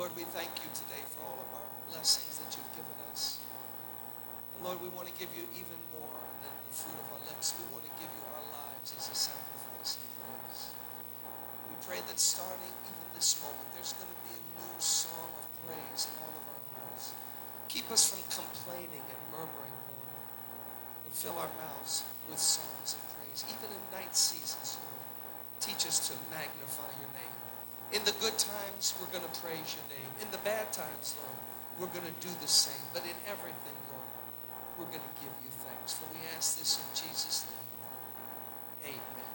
Lord, we thank you today for all of our blessings that you've given us. And Lord, we want to give you even more than the fruit of our lips. We want to give you our lives as a sacrifice of praise. We pray that starting even this moment, there's going to be a new song of praise in all of our hearts. Keep us from complaining and murmuring, Lord, and fill our mouths with songs of praise. Even in night seasons, Lord, teach us to magnify your name. In the good times, we're going to praise your name. In the bad times, Lord, we're going to do the same. But in everything, Lord, we're going to give you thanks. For we ask this in Jesus' name. Amen.